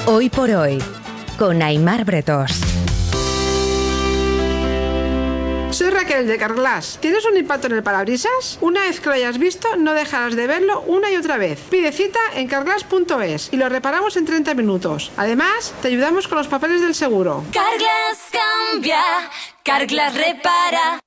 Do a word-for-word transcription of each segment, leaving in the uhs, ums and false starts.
Hoy por hoy, con Aimar Bretos. Soy Raquel de Carglass. ¿Tienes un impacto en el parabrisas? Una vez que lo hayas visto, no dejarás de verlo una y otra vez. Pide cita en carglass punto es y lo reparamos en treinta minutos. Además, te ayudamos con los papeles del seguro. Carglass cambia, Carglass repara.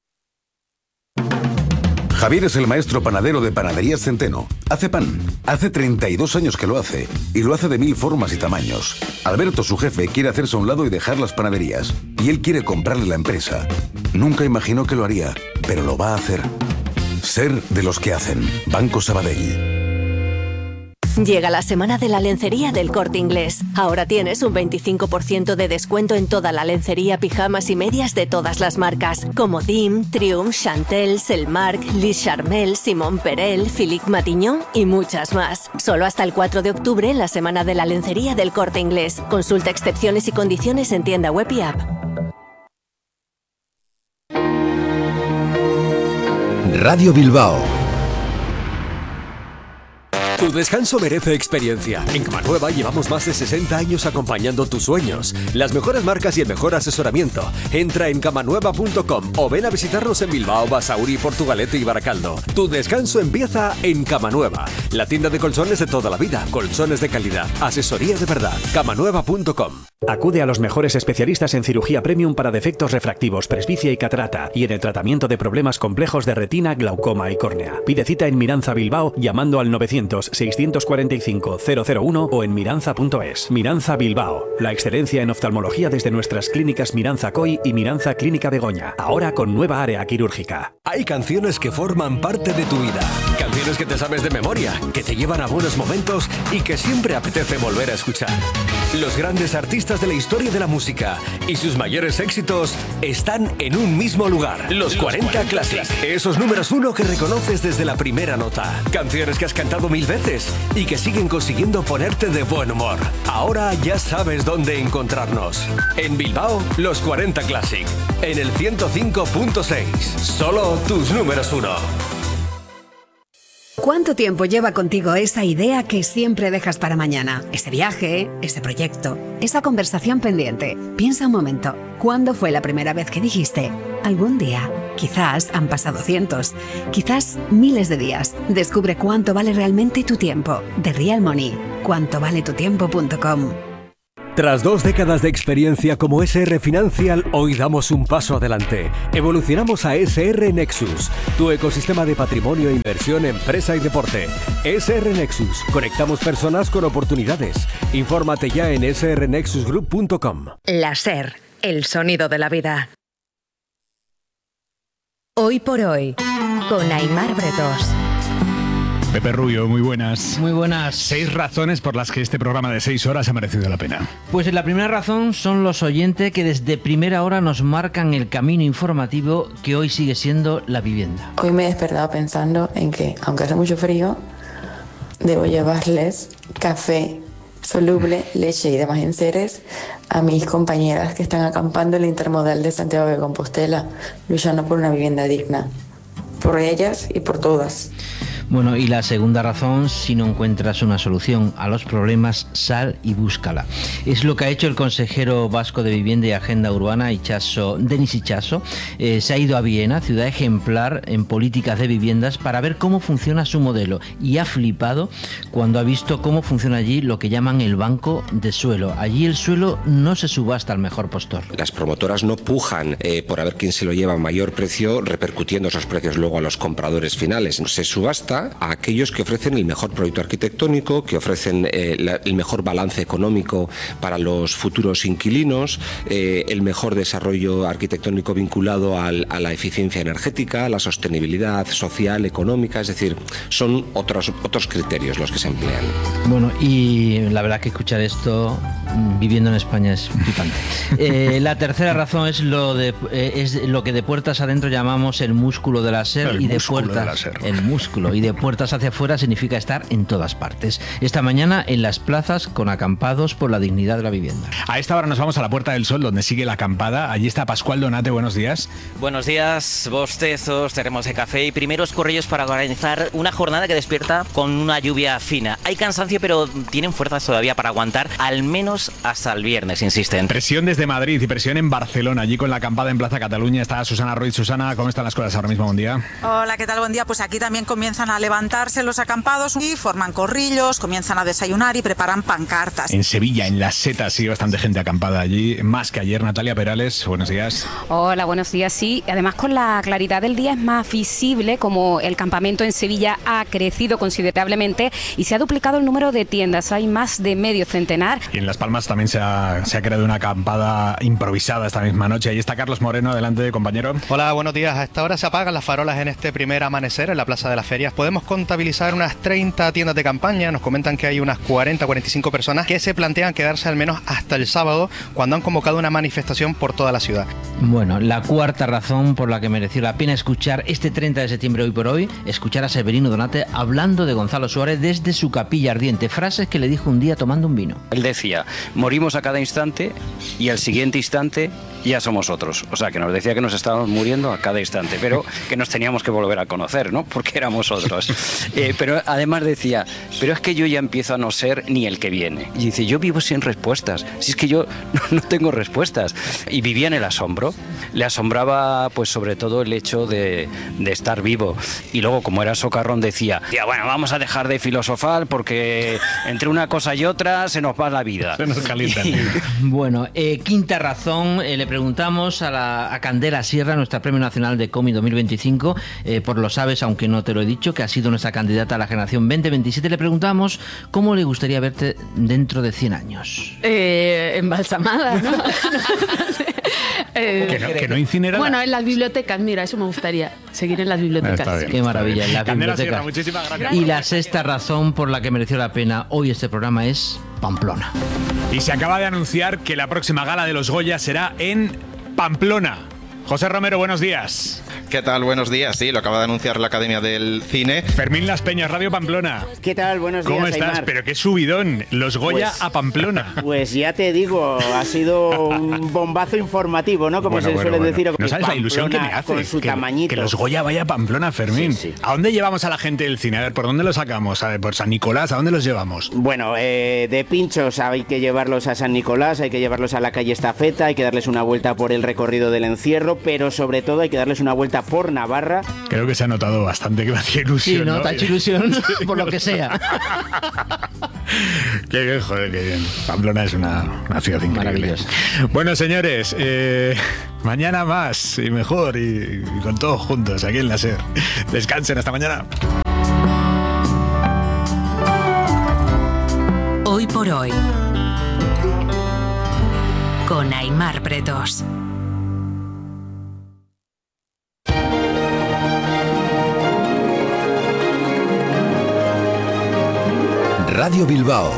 Javier es el maestro panadero de Panaderías Centeno. Hace pan. Hace treinta y dos años que lo hace. Y lo hace de mil formas y tamaños. Alberto, su jefe, quiere hacerse a un lado y dejar las panaderías. Y él quiere comprarle la empresa. Nunca imaginó que lo haría, pero lo va a hacer. Ser de los que hacen. Banco Sabadell. Llega la semana de la lencería del Corte Inglés. Ahora tienes un veinticinco por ciento de descuento en toda la lencería, pijamas y medias de todas las marcas, como D I M, Triumph, Chantel, Selmark, Lis Charmel, Simon Perel, Philippe Matignon y muchas más. Solo hasta el cuatro de octubre en la semana de la lencería del Corte Inglés. Consulta excepciones y condiciones en tienda web y app. Radio Bilbao. Tu descanso merece experiencia. En Camanueva llevamos más de sesenta años acompañando tus sueños. Las mejores marcas y el mejor asesoramiento. Entra en camanueva punto com o ven a visitarnos en Bilbao, Basauri, Portugalete y Baracaldo. Tu descanso empieza en Camanueva, la tienda de colchones de toda la vida. Colchones de calidad, asesoría de verdad. camanueva punto com. Acude a los mejores especialistas en cirugía premium para defectos refractivos, presbicia y catarata y en el tratamiento de problemas complejos de retina, glaucoma y córnea. Pide cita en Miranza Bilbao llamando al novecientos, seiscientos cuarenta y cinco, cero cero uno o en miranza punto es. Miranza Bilbao, la excelencia en oftalmología desde nuestras clínicas Miranza Coy y Miranza Clínica Begoña, ahora con nueva área quirúrgica. Hay canciones que forman parte de tu vida. Canciones que te sabes de memoria, que te llevan a buenos momentos y que siempre apetece volver a escuchar. Los grandes artistas de la historia de la música y sus mayores éxitos están en un mismo lugar. Los cuarenta Classic. Esos números uno que reconoces desde la primera nota. Canciones que has cantado mil veces y que siguen consiguiendo ponerte de buen humor. Ahora ya sabes dónde encontrarnos. En Bilbao, los cuarenta Classic. En el ciento cinco punto seis. Solo tus números uno. ¿Cuánto tiempo lleva contigo esa idea que siempre dejas para mañana? Ese viaje, ese proyecto, esa conversación pendiente. Piensa un momento, ¿cuándo fue la primera vez que dijiste algún día? Quizás han pasado cientos, quizás miles de días. Descubre cuánto vale realmente tu tiempo. The Real Money. cuánto vale tu tiempo punto com. Tras dos décadas de experiencia como S R Financial, hoy damos un paso adelante. Evolucionamos a S R Nexus, tu ecosistema de patrimonio, inversión, empresa y deporte. S R Nexus, conectamos personas con oportunidades. Infórmate ya en ese erre nexus group punto com. La SER, el sonido de la vida. Hoy por hoy, con Aimar Bretos. Pepe Rubio, muy buenas. Muy buenas. Seis razones por las que este programa de seis horas ha merecido la pena. Pues la primera razón son los oyentes que desde primera hora nos marcan el camino informativo que hoy sigue siendo la vivienda. Hoy me he despertado pensando en que, aunque hace mucho frío, debo llevarles café soluble, leche y demás enseres a mis compañeras que están acampando en el intermodal de Santiago de Compostela, luchando por una vivienda digna. Por ellas y por todas. Bueno, y la segunda razón, si no encuentras una solución a los problemas, sal y búscala. Es lo que ha hecho el consejero vasco de Vivienda y Agenda Urbana, Itxaso, Denis Itxaso. Eh, se ha ido a Viena, ciudad ejemplar en políticas de viviendas, para ver cómo funciona su modelo. Y ha flipado cuando ha visto cómo funciona allí lo que llaman el banco de suelo. Allí el suelo no se subasta al mejor postor. Las promotoras no pujan eh, por a ver quién se lo lleva a mayor precio, repercutiendo esos precios luego a los compradores finales. Se subasta a aquellos que ofrecen el mejor proyecto arquitectónico, que ofrecen eh, la, el mejor balance económico para los futuros inquilinos, eh, el mejor desarrollo arquitectónico vinculado al, a la eficiencia energética, a la sostenibilidad social, económica, es decir, son otros, otros criterios los que se emplean. Bueno, y la verdad que escuchar esto viviendo en España es flipante. Eh, la tercera razón es lo de eh, es lo que de puertas adentro llamamos el músculo de la SER, el y de músculo puertas de la SER. el músculo y de puertas hacia afuera significa estar en todas partes. Esta mañana en las plazas con acampados por la dignidad de la vivienda. A esta hora nos vamos a la Puerta del Sol, donde sigue la acampada. Allí está Pascual Donate, buenos días. Buenos días, bostezos, termos de café y primeros corrillos para organizar una jornada que despierta con una lluvia fina. Hay cansancio, pero tienen fuerzas todavía para aguantar, al menos hasta el viernes, insisten. Presión desde Madrid y presión en Barcelona. Allí con la acampada en Plaza Cataluña está Susana Ruiz. Susana, ¿cómo están las cosas ahora mismo? Buen día. Hola, ¿qué tal? Buen día. Pues aquí también comienzan a levantarse los acampados y forman corrillos, comienzan a desayunar y preparan pancartas. En Sevilla, en Las Setas, sigue bastante gente acampada allí, más que ayer. Natalia Perales, buenos días. Hola, buenos días. Sí, además con la claridad del día es más visible como el campamento en Sevilla ha crecido considerablemente y se ha duplicado el número de tiendas. Hay más de medio centenar. Y en Las Palmas también se ha, se ha creado una acampada improvisada esta misma noche. Ahí está Carlos Moreno, adelante, compañero. Hola, buenos días. A esta hora se apagan las farolas en este primer amanecer en la Plaza de las Ferias. Podemos contabilizar unas treinta tiendas de campaña. Nos comentan que hay unas cuarenta a cuarenta y cinco personas que se plantean quedarse al menos hasta el sábado, cuando han convocado una manifestación por toda la ciudad. Bueno, la cuarta razón por la que mereció la pena escuchar este treinta de septiembre, hoy por hoy, escuchar a Severino Donate hablando de Gonzalo Suárez desde su capilla ardiente. Frases que le dijo un día tomando un vino. Él decía, morimos a cada instante y al siguiente instante ya somos otros. O sea, que nos decía que nos estábamos muriendo a cada instante, pero que nos teníamos que volver a conocer, ¿no? Porque éramos otros. Eh, pero además decía, pero es que yo ya empiezo a no ser ni el que viene. Y dice, yo vivo sin respuestas. Si es que yo no, no tengo respuestas. Y vivía en el asombro. Le asombraba, pues, sobre todo el hecho de, de estar vivo. Y luego, como era socarrón, decía, ya, bueno, vamos a dejar de filosofar porque entre una cosa y otra se nos va la vida. Se nos calienta. Y, bueno, eh, quinta razón, eh, le preguntamos a, la, a Candela Sierra, nuestra Premio Nacional de Cómic dos mil veinticinco, eh, por lo sabes, aunque no te lo he dicho, que ha sido nuestra candidata a la generación veinte veintisiete, le preguntamos cómo le gustaría verte dentro de cien años. Eh, embalsamada, ¿no? eh, que no, que no incinerada. Bueno, en las bibliotecas, mira, eso me gustaría, seguir en las bibliotecas. Bien, qué maravilla, en las Candela bibliotecas. Sierra, muchísimas gracias. Y la sexta razón por la que mereció la pena hoy este programa es Pamplona. Y se acaba de anunciar que la próxima gala de los Goya será en Pamplona. José Romero, buenos días. ¿Qué tal? Buenos días. Sí, lo acaba de anunciar la Academia del Cine. Fermín Las Peñas, Radio Pamplona. ¿Qué tal? Buenos días, ¿Cómo estás? Aymar. Pero qué subidón. Los Goya pues, a Pamplona. Pues ya te digo, ha sido un bombazo informativo, ¿no? Como bueno, se bueno, suele bueno. decir. No sabes la ilusión que me hace. Con su que, tamañito. Que los Goya vaya a Pamplona, Fermín. Sí, sí. ¿A dónde llevamos a la gente del cine? A ver, ¿por dónde los sacamos? A ver, ¿por San Nicolás? ¿A dónde los llevamos? Bueno, eh, de pinchos hay que llevarlos a San Nicolás, hay que llevarlos a la calle Estafeta, hay que darles una vuelta por el recorrido del encierro, pero sobre todo hay que darles una vuelta por Navarra. Creo que se ha notado bastante que me hacía ilusión. Sí, ¿no? ¿no? Te ha hecho ilusión por lo que sea. Qué bien, joder, qué bien. Pamplona es una, una ciudad increíble. Bueno, señores, eh, mañana más y mejor y, y con todos juntos aquí en la SER. Descansen, hasta mañana. Hoy por hoy, con Aymar Bretos. Radio Bilbao.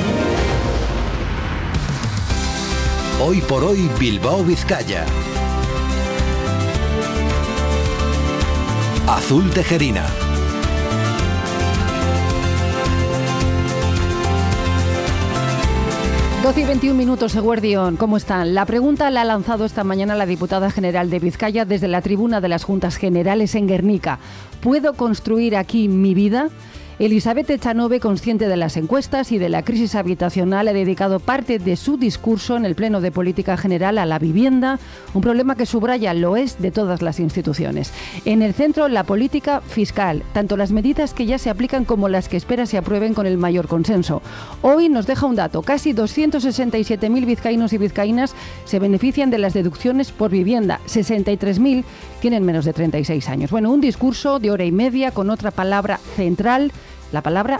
Hoy por hoy Bilbao Vizcaya. Azul Tejerina. doce y veintiún minutos, Eguerdión. ¿Cómo están? La pregunta la ha lanzado esta mañana la diputada general de Vizcaya desde la tribuna de las Juntas Generales en Guernica. ¿Puedo construir aquí mi vida? Elizabeth Echanove, consciente de las encuestas y de la crisis habitacional, ha dedicado parte de su discurso en el Pleno de Política General a la vivienda, un problema que subraya lo es de todas las instituciones. En el centro, la política fiscal, tanto las medidas que ya se aplican como las que espera se aprueben con el mayor consenso. Hoy nos deja un dato, casi doscientos sesenta y siete mil vizcaínos y vizcaínas se benefician de las deducciones por vivienda, sesenta y tres mil tienen menos de treinta y seis años. Bueno, un discurso de hora y media con otra palabra central, la palabra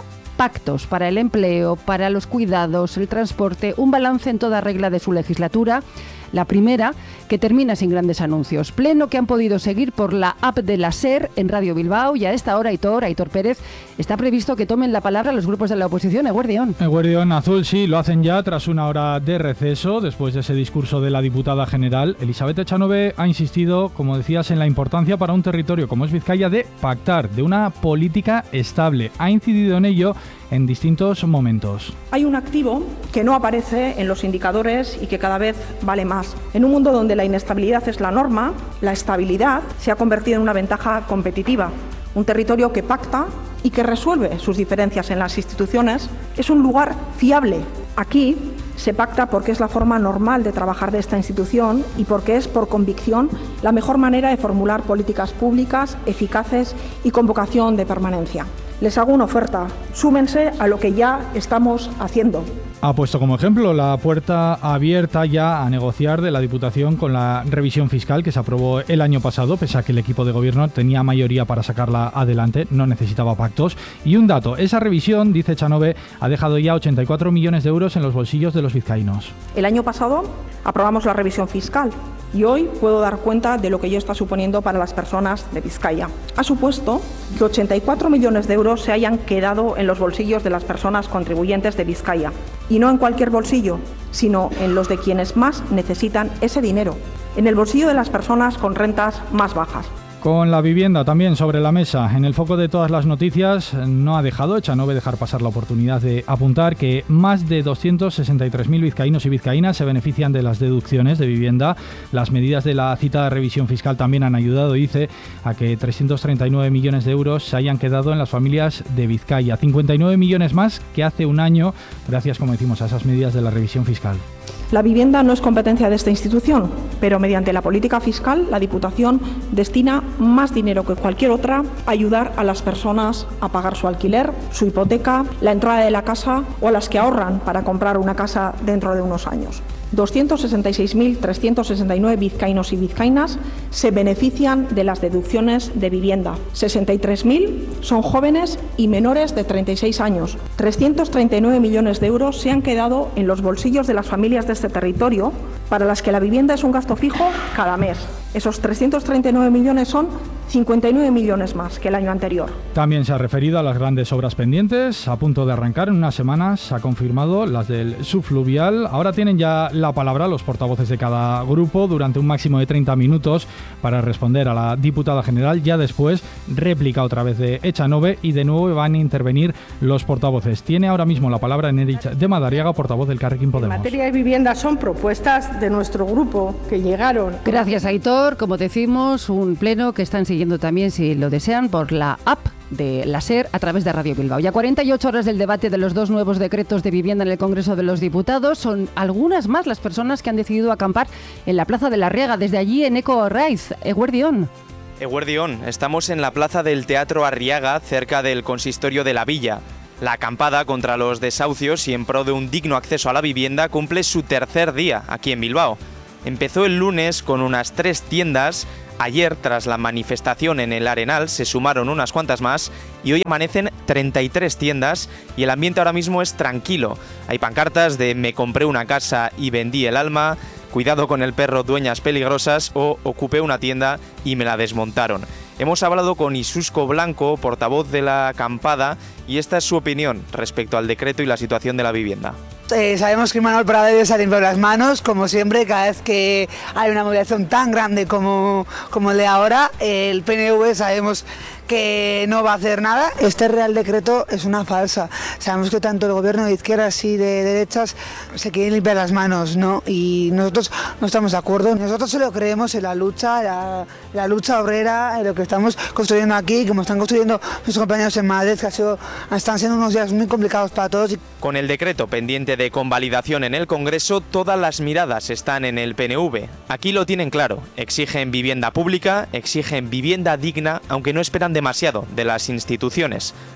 pactos para el empleo, para los cuidados, el transporte, un balance en toda regla de su legislatura. La primera, que termina sin grandes anuncios. Pleno que han podido seguir por la app de la SER en Radio Bilbao, y a esta hora Aitor, Aitor Pérez, está previsto que tomen la palabra los grupos de la oposición. Eguerdión. Eguerdión Azul, sí, lo hacen ya tras una hora de receso, después de ese discurso de la diputada general. Elizabeth Echanove ha insistido, como decías, en la importancia para un territorio como es Vizcaya de pactar, de una política estable. Ha incidido en ello en distintos momentos. Hay un activo que no aparece en los indicadores y que cada vez vale más. En un mundo donde la inestabilidad es la norma, la estabilidad se ha convertido en una ventaja competitiva. Un territorio que pacta y que resuelve sus diferencias en las instituciones es un lugar fiable. Aquí se pacta porque es la forma normal de trabajar de esta institución y porque es, por convicción, la mejor manera de formular políticas públicas eficaces y con vocación de permanencia. Les hago una oferta, súmense a lo que ya estamos haciendo. Ha puesto como ejemplo la puerta abierta ya a negociar de la Diputación con la revisión fiscal que se aprobó el año pasado, pese a que el equipo de gobierno tenía mayoría para sacarla adelante, no necesitaba pactos. Y un dato, esa revisión, dice Echanove, ha dejado ya ochenta y cuatro millones de euros en los bolsillos de los vizcaínos. El año pasado aprobamos la revisión fiscal y hoy puedo dar cuenta de lo que ello está suponiendo para las personas de Vizcaya. Ha supuesto que ochenta y cuatro millones de euros se hayan quedado en los bolsillos de las personas contribuyentes de Vizcaya. Y no en cualquier bolsillo, sino en los de quienes más necesitan ese dinero, en el bolsillo de las personas con rentas más bajas. Con la vivienda también sobre la mesa, en el foco de todas las noticias, no ha dejado Echanove dejar pasar la oportunidad de apuntar que más de doscientos sesenta y tres mil vizcaínos y vizcaínas se benefician de las deducciones de vivienda. Las medidas de la citada revisión fiscal también han ayudado, dice, a que trescientos treinta y nueve millones de euros se hayan quedado en las familias de Vizcaya. cincuenta y nueve millones más que hace un año, gracias, como decimos, a esas medidas de la revisión fiscal. La vivienda no es competencia de esta institución, pero mediante la política fiscal, la Diputación destina más dinero que cualquier otra a ayudar a las personas a pagar su alquiler, su hipoteca, la entrada de la casa o a las que ahorran para comprar una casa dentro de unos años. doscientos sesenta y seis mil trescientos sesenta y nueve vizcaínos y vizcaínas se benefician de las deducciones de vivienda. sesenta y tres mil son jóvenes y menores de treinta y seis años. trescientos treinta y nueve millones de euros se han quedado en los bolsillos de las familias de este territorio, para las que la vivienda es un gasto fijo cada mes. Esos trescientos treinta y nueve millones son cincuenta y nueve millones más que el año anterior. También se ha referido a las grandes obras pendientes, a punto de arrancar en unas semanas. Ha confirmado las del subfluvial. Ahora tienen ya la palabra los portavoces de cada grupo durante un máximo de treinta minutos para responder a la diputada general. Ya después, réplica otra vez de Echanove y de nuevo van a intervenir los portavoces. Tiene ahora mismo la palabra Enérich de Madariaga, portavoz del Carrequín Podemos. En materia de vivienda son propuestas de nuestro grupo que llegaron. Gracias, Aitor. Como decimos, un pleno que están siguiendo también, si lo desean, por la app de la SER a través de Radio Bilbao. Ya cuarenta y ocho horas del debate de los dos nuevos decretos de vivienda en el Congreso de los Diputados. Son algunas más las personas que han decidido acampar en la Plaza de la Riega. Desde allí, en Eco Raiz, Eguerdión. Eguerdión, estamos en la Plaza del Teatro Arriaga, cerca del consistorio de la Villa. La acampada contra los desahucios y en pro de un digno acceso a la vivienda cumple su tercer día aquí en Bilbao. Empezó el lunes con unas tres tiendas. Ayer, tras la manifestación en el Arenal, se sumaron unas cuantas más y hoy amanecen treinta y tres tiendas y el ambiente ahora mismo es tranquilo. Hay pancartas de "me compré una casa y vendí el alma", "cuidado con el perro, dueñas peligrosas" o "ocupé una tienda y me la desmontaron". Hemos hablado con Isusco Blanco, portavoz de la acampada, y esta es su opinión respecto al decreto y la situación de la vivienda. Eh, sabemos que Manuel Pradales ha limpiado las manos, como siempre, cada vez que hay una movilización tan grande como, como el de ahora. El P N V sabemos que no va a hacer nada. Este Real Decreto es una falsa. Sabemos que tanto el gobierno de izquierdas y de derechas se quieren limpiar las manos, ¿no? Y nosotros no estamos de acuerdo. Nosotros solo creemos en la lucha, la, la lucha obrera, en lo que estamos construyendo aquí, como están construyendo nuestros compañeros en Madrid, que ha sido, están siendo unos días muy complicados para todos. Con el decreto pendiente de convalidación en el Congreso, todas las miradas están en el P N V. Aquí lo tienen claro. Exigen vivienda pública, exigen vivienda digna, aunque no esperan demasiado de las instituciones.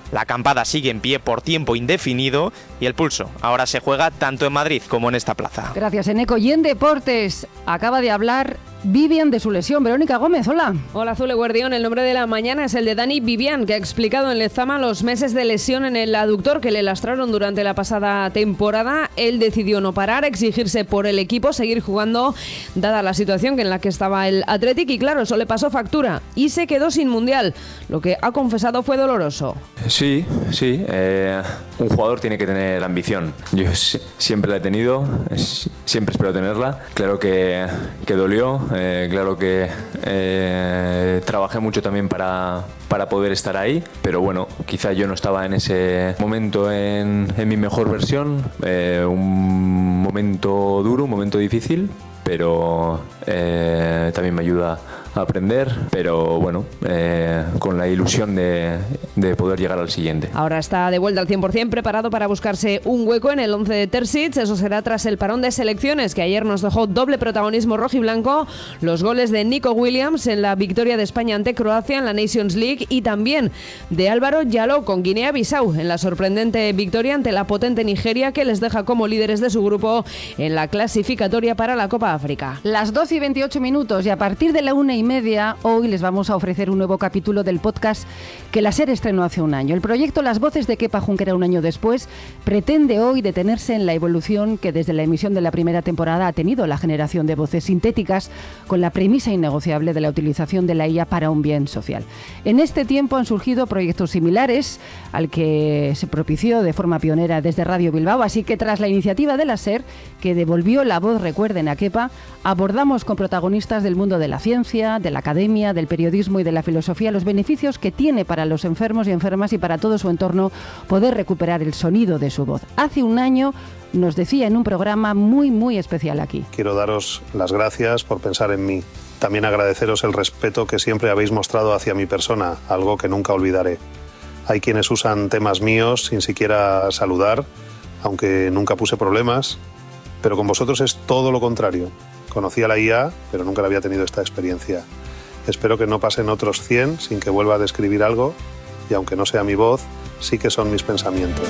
La acampada sigue en pie por tiempo indefinido y el pulso ahora se juega tanto en Madrid como en esta plaza. Gracias, Eneco. Y en deportes acaba de hablar Vivian de su lesión. Verónica Gómez, hola. Hola, Azul Guardión. El nombre de la mañana es el de Dani Vivian, que ha explicado en Lezama los meses de lesión en el aductor que le lastraron durante la pasada temporada. Él decidió no parar, exigirse por el equipo, seguir jugando, dada la situación en la que estaba el Athletic, y claro, eso le pasó factura y se quedó sin Mundial. Lo que ha confesado fue doloroso. Sí, sí. Eh, un jugador tiene que tener ambición. Yo siempre la he tenido, siempre espero tenerla. Claro que, que dolió. Eh, claro que eh, trabajé mucho también para, para poder estar ahí, pero bueno, quizá yo no estaba en ese momento en, en mi mejor versión, eh, un momento duro, un momento difícil, pero eh, también me ayuda a aprender, pero bueno, eh, con la ilusión de, de poder llegar al siguiente. Ahora está de vuelta al cien por ciento, preparado para buscarse un hueco en el once de Terzic. Eso será tras el parón de selecciones, que ayer nos dejó doble protagonismo rojiblanco, los goles de Nico Williams en la victoria de España ante Croacia en la Nations League y también de Álvaro Yaló con Guinea-Bissau en la sorprendente victoria ante la potente Nigeria, que les deja como líderes de su grupo en la clasificatoria para la Copa África. Las doce y veintiocho minutos, y a partir de la una y media hoy les vamos a ofrecer un nuevo capítulo del podcast que la SER estrenó hace un año. El proyecto Las Voces de Kepa Junquera un año después pretende hoy detenerse en la evolución que desde la emisión de la primera temporada ha tenido la generación de voces sintéticas, con la premisa innegociable de la utilización de la I A para un bien social. En este tiempo han surgido proyectos similares al que se propició de forma pionera desde Radio Bilbao, así que tras la iniciativa de la SER, que devolvió la voz, recuerden, a Kepa, abordamos con protagonistas del mundo de la ciencia, de la academia, del periodismo y de la filosofía los beneficios que tiene para los enfermos y enfermas y para todo su entorno poder recuperar el sonido de su voz. Hace un año nos decía en un programa muy muy especial aquí. Quiero daros las gracias por pensar en mí. También agradeceros el respeto que siempre habéis mostrado hacia mi persona, algo que nunca olvidaré. Hay quienes usan temas míos sin siquiera saludar, aunque nunca puse problemas, pero con vosotros es todo lo contrario. Conocía la I A, pero nunca la había tenido esta experiencia. Espero que no pasen otros cien sin que vuelva a describir algo, y aunque no sea mi voz, sí que son mis pensamientos.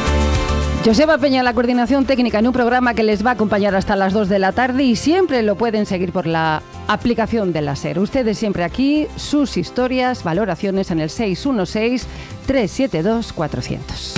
Joseba Peña, la coordinación técnica, en un programa que les va a acompañar hasta las dos de la tarde, y siempre lo pueden seguir por la aplicación de la SER. Ustedes siempre aquí, sus historias, valoraciones en el seis uno seis, tres siete dos, cuatro cero cero.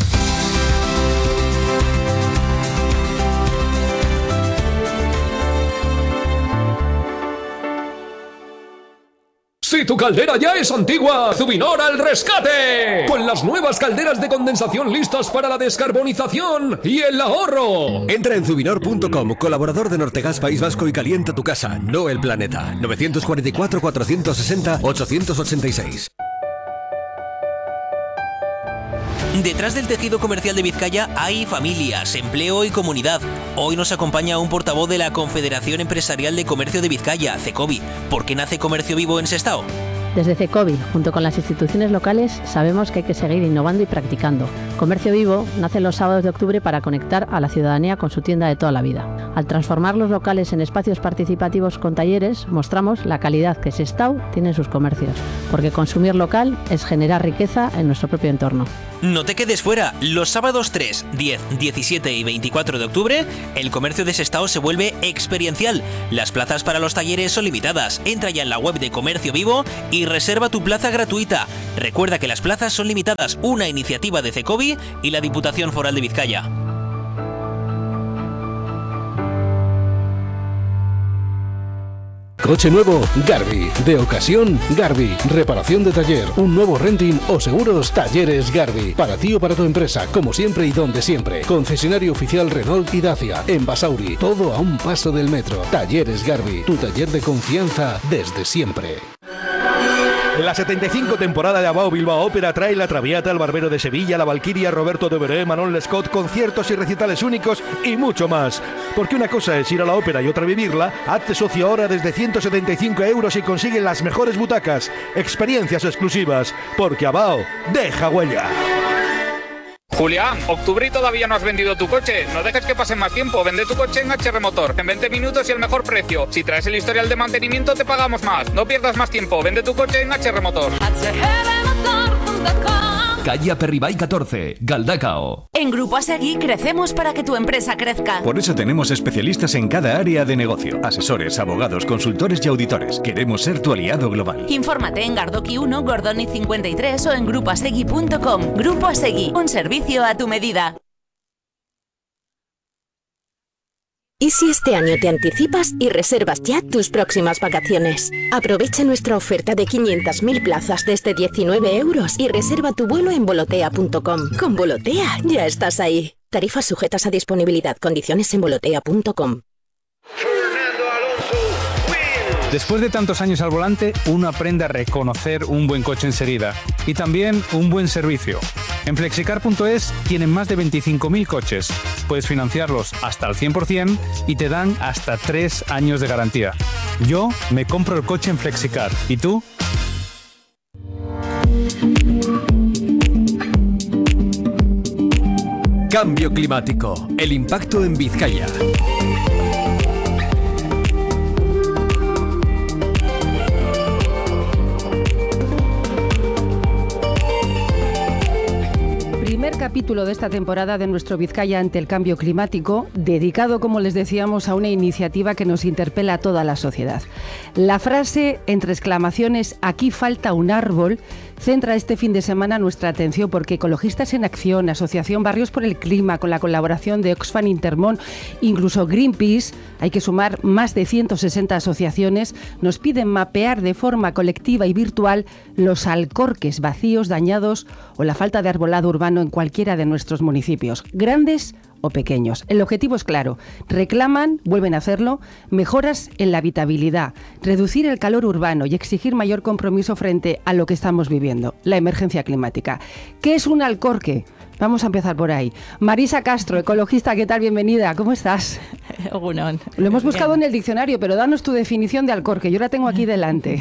Si tu caldera ya es antigua, Zubinor al rescate. Con las nuevas calderas de condensación listas para la descarbonización y el ahorro. Entra en zubinor punto com, colaborador de Nortegas País Vasco, y calienta tu casa, no el planeta. nueve cuatro cuatro, cuatro seis cero, ocho ocho seis. Detrás del tejido comercial de Vizcaya hay familias, empleo y comunidad. Hoy nos acompaña un portavoz de la Confederación Empresarial de Comercio de Vizcaya, CECOVI. ¿Por qué nace Comercio Vivo en Sestao? Desde CECOVI, junto con las instituciones locales, sabemos que hay que seguir innovando y practicando. Comercio Vivo nace los sábados de octubre para conectar a la ciudadanía con su tienda de toda la vida. Al transformar los locales en espacios participativos con talleres, mostramos la calidad que Sestao tiene en sus comercios, porque consumir local es generar riqueza en nuestro propio entorno. No te quedes fuera. Los sábados tres, diez, diecisiete y veinticuatro de octubre, el comercio de Sestao se vuelve experiencial. Las plazas para los talleres son limitadas. Entra ya en la web de Comercio Vivo y reserva tu plaza gratuita. Recuerda que las plazas son limitadas, una iniciativa de CECOVI y la Diputación Foral de Vizcaya. Coche nuevo, Garbi. De ocasión, Garbi. Reparación de taller, un nuevo renting o seguros, Talleres Garbi. Para ti o para tu empresa, como siempre y donde siempre. Concesionario oficial Renault y Dacia. En Basauri, todo a un paso del metro. Talleres Garbi, tu taller de confianza desde siempre. La setenta y cinco temporada de Abao Bilbao Ópera trae La Traviata, El Barbero de Sevilla, La Valquiria, Roberto de Veré, Manon Lescaut, conciertos y recitales únicos y mucho más. Porque una cosa es ir a la ópera y otra vivirla. Hazte socio ahora desde ciento setenta y cinco euros y consigue las mejores butacas. Experiencias exclusivas. Porque Abao deja huella. Julián, octubre y todavía no has vendido tu coche. No dejes que pase más tiempo. Vende tu coche en H R Motor. En veinte minutos y el mejor precio. Si traes el historial de mantenimiento te pagamos más. No pierdas más tiempo. Vende tu coche en H R Motor. H R motor punto com. calle Aperribay catorce, Galdacao. En Grupo Asegui crecemos para que tu empresa crezca. Por eso tenemos especialistas en cada área de negocio, asesores, abogados, consultores y auditores. Queremos ser tu aliado global. Infórmate en Gardoqui uno, Gordoni cincuenta y tres o en grupo asegui punto com. Grupo Asegui, un servicio a tu medida. ¿Y si este año te anticipas y reservas ya tus próximas vacaciones? Aprovecha nuestra oferta de quinientas mil plazas desde diecinueve euros y reserva tu vuelo en volotea punto com. Con Volotea ya estás ahí. Tarifas sujetas a disponibilidad. Condiciones en volotea punto com. Después de tantos años al volante, uno aprende a reconocer un buen coche enseguida y también un buen servicio. En flexicar punto es tienen más de veinticinco mil coches. Puedes financiarlos hasta al cien por ciento y te dan hasta tres años de garantía. Yo me compro el coche en Flexicar. ¿Y tú? Cambio climático. El impacto en Vizcaya. Primer capítulo de esta temporada de nuestro Vizcaya ante el cambio climático, dedicado, como les decíamos, a una iniciativa que nos interpela a toda la sociedad. La frase, entre exclamaciones, "aquí falta un árbol", centra este fin de semana nuestra atención porque Ecologistas en Acción, Asociación Barrios por el Clima, con la colaboración de Oxfam Intermón, incluso Greenpeace, hay que sumar más de ciento sesenta asociaciones, nos piden mapear de forma colectiva y virtual los alcorques vacíos, dañados o la falta de arbolado urbano en cualquiera de nuestros municipios, grandes o pequeños. El objetivo es claro. Reclaman, vuelven a hacerlo, mejoras en la habitabilidad, reducir el calor urbano y exigir mayor compromiso frente a lo que estamos viviendo, la emergencia climática. ¿Qué es un alcorque? Vamos a empezar por ahí. Marisa Castro, ecologista, ¿qué tal? Bienvenida. ¿Cómo estás? Egunon. Lo hemos buscado en el diccionario, pero danos tu definición de alcorque. Yo la tengo aquí delante.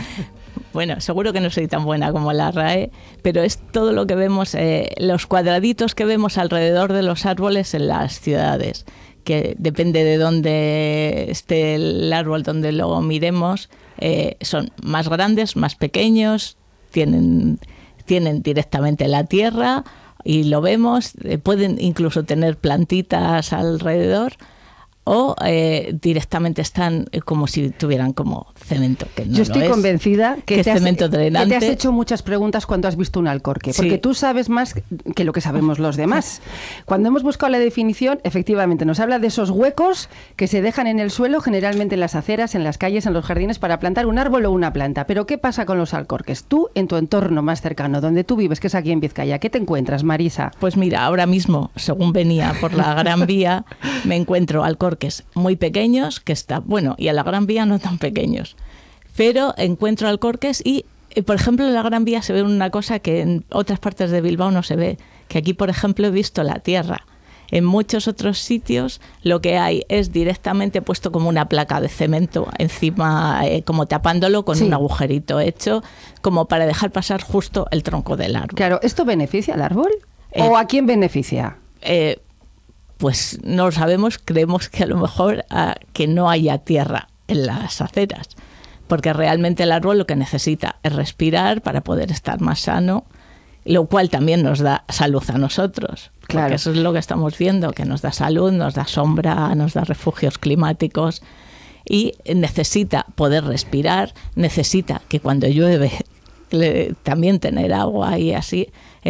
Bueno, seguro que no soy tan buena como la R A E, pero es todo lo que vemos, eh, los cuadraditos que vemos alrededor de los árboles en las ciudades, que depende de dónde esté el árbol, donde lo miremos, eh, son más grandes, más pequeños, tienen, tienen directamente la tierra y lo vemos, eh, pueden incluso tener plantitas alrededor, o eh, directamente están como si tuvieran como cemento. Que no Yo estoy lo es, convencida que, que, te es has, cemento drenante. que te has hecho muchas preguntas cuando has visto un alcorque, porque sí. Tú sabes más que lo que sabemos los demás. Cuando hemos buscado la definición, efectivamente, nos habla de esos huecos que se dejan en el suelo, generalmente en las aceras, en las calles, en los jardines, para plantar un árbol o una planta. Pero ¿qué pasa con los alcorques? Tú, en tu entorno más cercano, donde tú vives, que es aquí en Vizcaya, ¿qué te encuentras, Marisa? Pues mira, ahora mismo, según venía por la Gran Vía, me encuentro alcorques muy pequeños, que está, bueno, y a la Gran Vía no tan pequeños, pero encuentro alcorques y, por ejemplo, en la Gran Vía se ve una cosa que en otras partes de Bilbao no se ve, que aquí, por ejemplo, he visto la tierra. En muchos otros sitios lo que hay es directamente puesto como una placa de cemento encima, eh, como tapándolo con sí. un agujerito hecho, como para dejar pasar justo el tronco del árbol. Claro, ¿esto beneficia al árbol? Eh, ¿O a quién beneficia? Eh, Pues no lo sabemos, creemos que a lo mejor a, que no haya tierra en las aceras, porque realmente el árbol lo que necesita es respirar para poder estar más sano, lo cual también nos da salud a nosotros, claro. Porque eso es lo que estamos viendo, que nos da salud, nos da sombra, nos da refugios climáticos y necesita poder respirar, necesita que cuando llueve también tener agua y así.